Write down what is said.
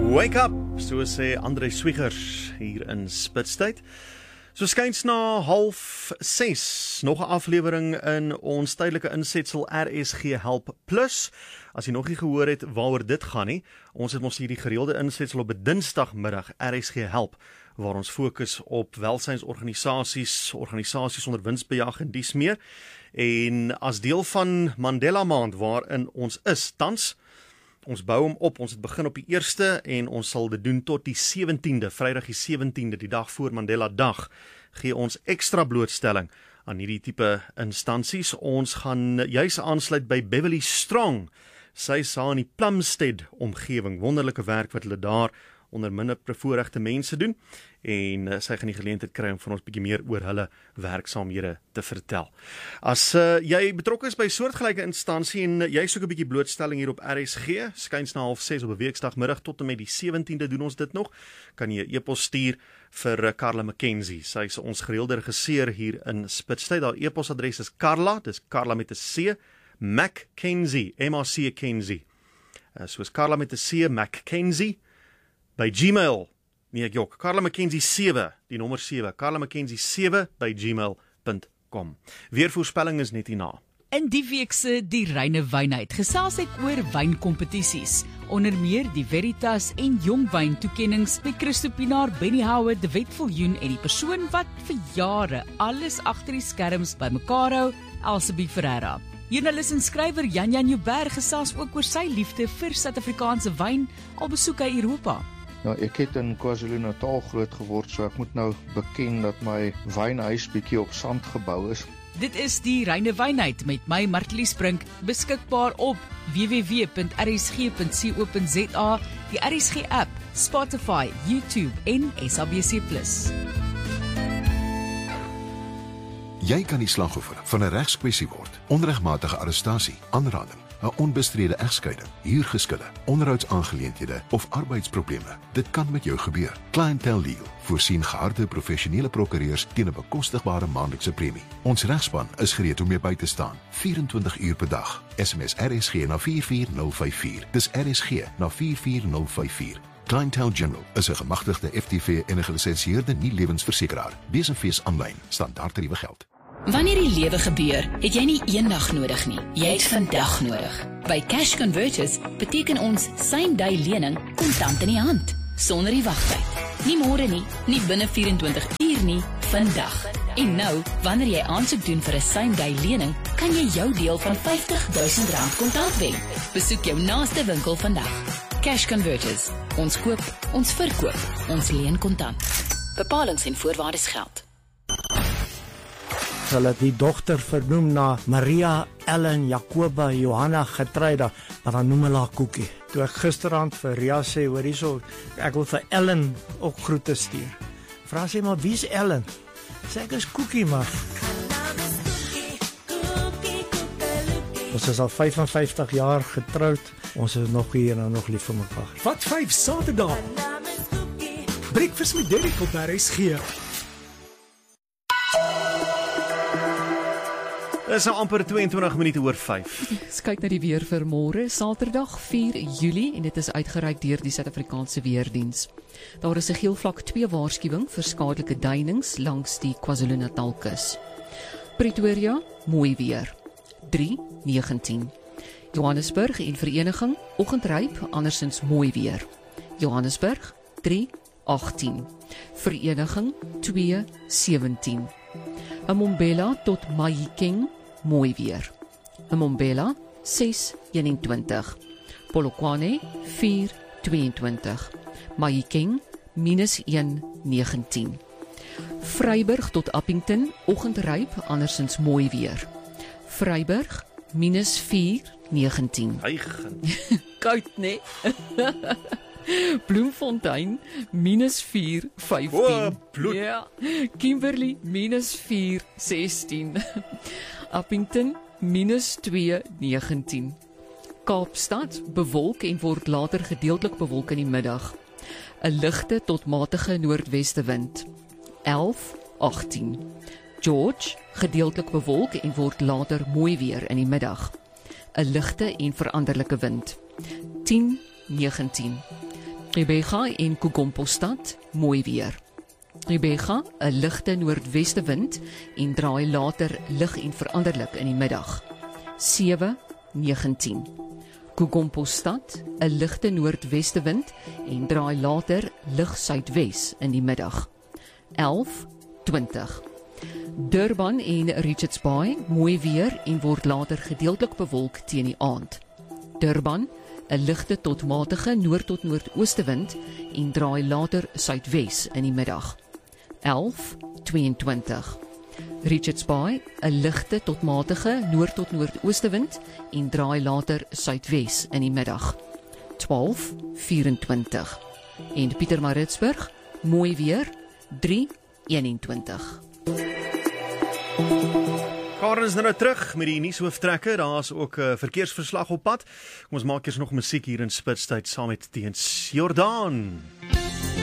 Wake up, so sê André Swiggers hier in Spitstyd. So skyns na 5:30, nog 'n aflewering in ons tydelike insetsel RSG Help Plus. As jy nog nie gehoor het waaroor dit gaan nie, ons het mos hierdie gereelde insetsel op 'n Dinsdagmiddag RSG Help, waar ons fokus op welsynsorganisasies, organisasies onder winsbejag en dies meer. En as deel van Mandela Maand waarin ons is tans, ons bou hom op, ons het begin op die 1ste en ons sal dit doen tot die 17de, Vrydag die 17de, die dag voor Mandela Dag, gee ons ekstra blootstelling aan hierdie tipe instansies. Ons gaan juis aansluit by Beverly Strong. Sy sal in die Plumstead omgewing, wonderlike werk wat hulle daar onder minder bevoorregte mense doen, en sy gaan die geleentheid kry om vir ons bietjie meer oor hulle werksaamhede te vertel. As jy betrokke is by soortgelyke instansie en jy soek 'n bietjie blootstelling hier op RSG, skuins na 6:30 op 'n Weksdagmiddag tot en met die 17de doen ons dit nog, kan jy 'n e-pos stuur vir Carla McKenzie. Sy is ons gereelde regisseur hier in Spitstyd. Haar e-posadres is Carla, dis Carla met 'n C, McKenzie, M-A-C Kenzie. Soos Carla met 'n C, McKenzie, by Gmail, nee ek jok, Carla McKenzie 7, die nommer 7, Carla McKenzie 7 by gmail.com. Weer voorspelling is net hierna. In die week se Die Reine Wynheid gesels ek oor wynkompetisies, onder meer die Veritas en Jong Wyn toekennings met Christo Pinaar, Benny Howard, De Wet Viljoen en die persoon wat vir jare alles agter die skerms bymekaar hou, Elsabie Ferreira. Joernalis en skrywer Jan Joubert gesels ook oor sy liefde vir Suid-Afrikaanse wyn, al besoek hy Europa. Nou, ek het in KwaZulu-Natal groot geword, so ek moet nou beken dat my wynhuis bietjie op sand gebou is. Dit is Die Reine Wynheid met my Martelies Brink, beskikbaar op www.rsg.co.za, die RSG app, Spotify, YouTube en SABC+. Jy kan die slagoffer van 'n regskwessie word. Onregmatige arrestasie, aanranding, 'n onbestrede egskeiding, huurgeskille, onderhoudsaangeleenthede of arbeidsprobleme. Dit kan met jou gebeur. Clientele Legal voorsien geharde professionele prokureurs teen 'n bekostigbare maandelikse premie. Ons regspan is gereed om jou by te staan, 24 uur per dag. SMS RSG na 44054. Dis RSG na 44054. Clientele General is 'n gemagtigde FTV en 'n gelisensieerde nie-lewensversekeraar. Wees en fees aanlyn, standaard tariewe geld. Wanneer die lewe gebeur, het jy nie eendag nodig nie. Jy het vandag nodig. By Cash Converters beteken ons same-day lening kontant in die hand, sonder die wagtyd. Nie môre nie, nie binne 24 uur nie, vandag. En nou, wanneer jy aansoek doen vir 'n same-day lening, kan jy jou deel van R50.000 kontant wen. Besoek jou naaste winkel vandag. Cash Converters. Ons koop, ons verkoop, ons leen kontant. Bepalings en voorwaardes geld. Hulle het die dogter vernoem na Maria Ellen Jacoba Johanna Getruida, maar dan noem hulle haar Koekie. Toe ek gisterand vir Ria sê, hoor hierso, ek wil vir Ellen ook groete stuur. Vra sy, maar wie is Ellen? Sê ek is Koekie, maar. Ons is al 55 jaar getroud. Ons is nog hier en nog lief vir mekaar. Wat 5 Saterdag? Breakfast met Derek op RSG. Dit is nou amper 22 minute oor 5. Ons kyk na die weer vir môre, Saterdag 4 Julie, en dit is uitgereik deur die Suid-Afrikaanse Weerdiens. Daar is 'n geel vlak 2 waarskuwing vir skadelike duinings langs die KwaZulu-Natal kus. Pretoria, mooi weer. 3:19. Johannesburg en Vereniging, oggendryp, andersins mooi weer. Johannesburg 3:18. Vereniging 2:17. Mbombela tot Mahikeng, mooi weer. Mbombela 6:21. Polokwane 4:22. Mahikeng -1:19. Vryburg tot Appington, oggendryp, andersins mooi weer. Vryburg -4:19. Koud, nee. Bloemfontein -4:15. O, bloed. Ja. Kimberley -4:16. Appington -2:19. Kaapstad bewolk en word later gedeeltelik bewolk in die middag. 'n ligte tot matige noordweste wind. 11:18. George gedeeltelik bewolk en word later mooi weer in die middag. 'n ligte en veranderlike wind. 10:19. Rebecca en Kokompostad, mooi weer. Rebecca, 'n ligte noordwestewind en draai later lig en veranderlik in die middag. 7:19. Kokompostad, 'n ligte noordwestewind en draai later lig suidwes in die middag. 11:20. Durban en Richards Bay, mooi weer en word later gedeeltelik bewolk teen die aand. Durban, 'n ligte tot matige noord tot noordoostewind en draai later suidwes in die middag. 11:22. Richards Bay, 'n ligte tot matige noord tot noordoostewind en draai later suidwes in die middag. 12:24. En Pietermaritzburg, mooi weer, 3:21. Karen is nou terug met die nuushooftrekke. Daar's ook 'n verkeersverslag op pad. Kom ons maak eers nog musiek hier in Spitstyd saam met Teens Jordaan.